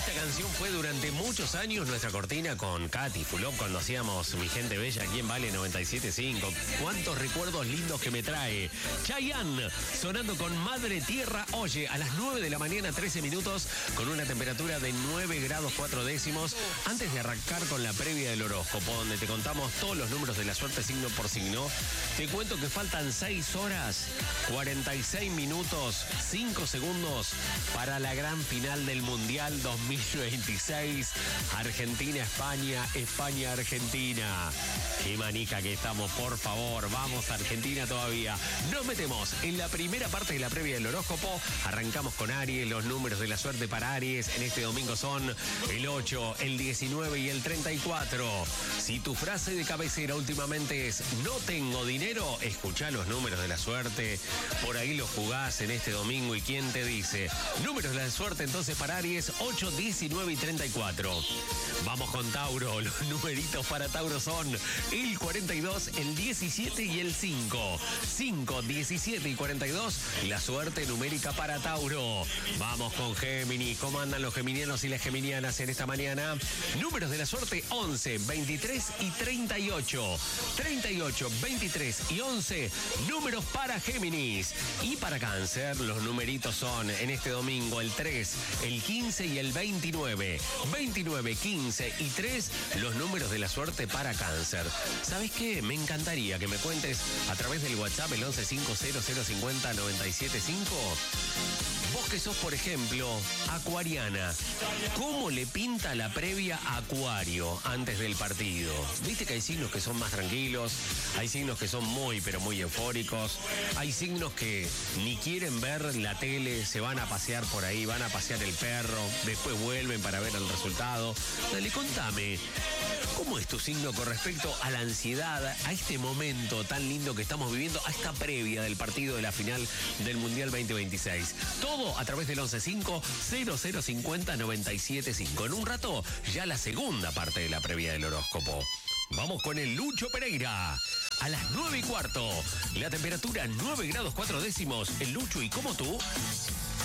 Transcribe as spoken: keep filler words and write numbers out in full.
Esta canción fue durante muchos años nuestra cortina con Katy Fulop cuando hacíamos Mi Gente Bella aquí en Vale noventa y siete punto cinco. Cuántos recuerdos lindos que me trae. Chayanne sonando con Madre Tierra. Oye, a las nueve de la mañana, trece minutos, con una temperatura de nueve grados cuatro décimos. Antes de arrancar con la previa del horóscopo, donde te contamos todos los números de la suerte signo por signo, te cuento que faltan seis horas, cuarenta y seis minutos, cinco segundos para la gran final del Mundial dos mil veintiséis. Argentina-España, España-Argentina. Qué manija que estamos, por favor. Vamos, Argentina todavía. Nos metemos en la primera parte de la previa del horóscopo. Arrancamos con Aries. Los números de la suerte para Aries en este domingo son el ocho, el diecinueve y el treinta y cuatro. Si tu frase de cabecera últimamente es no tengo dinero, escuchá los números de la suerte. Por ahí los jugás en este domingo. ¿Y quién te dice? Números de la suerte entonces para Aries, ocho, diecinueve y treinta y cuatro. Vamos con Tauro. Los numeritos para Tauro son el cuarenta y dos, el diecisiete y el cinco. cinco, diecisiete y cuarenta y dos, la suerte numérica para Tauro. Vamos con Géminis. ¿Cómo andan los geminianos y las geminianas en esta mañana? Números de la suerte, once, veintitrés y treinta y ocho. treinta y ocho, veintitrés y once, números para Géminis. Y para Cáncer, los numeritos son en este domingo el tres, el quince y el veintinueve. veintinueve, quince y tres, los números de la suerte para Cáncer. ¿Sabes qué? Me encantaría que me cuentes a través del WhatsApp, el once cinco cero cero cincuenta noventa y siete cinco. Vos que sos, por ejemplo, acuariana, ¿cómo le pinta la previa a Acuario antes del partido? Viste que hay signos que son más tranquilos, hay signos que son muy, pero muy eufóricos, hay signos que ni quieren ver la tele, se van a pasear por ahí, van a pasear el perro, después vuelven para ver el resultado. Dale, contame, ¿cómo es tu signo con respecto a la ansiedad, a este momento tan lindo que estamos viviendo, a esta previa del partido de la final del Mundial veinte veintiséis? Todo a través del once cinco cero cero cincuenta noventa y siete cinco. En un rato, ya la segunda parte de la previa del horóscopo. Vamos con el Lucho Pereira. A las nueve y cuarto, la temperatura nueve grados cuatro décimos. El Lucho, ¿y cómo tú?